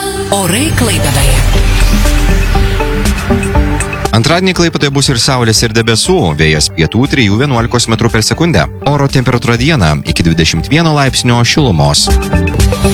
Orai Klaipėdoje. Antradienį Klaipėdoje bus ir saulės, ir debesų, vėjas pietų 3–11 m per sekundę. Oro temperatūra dieną iki 21 laipsnio šilumos.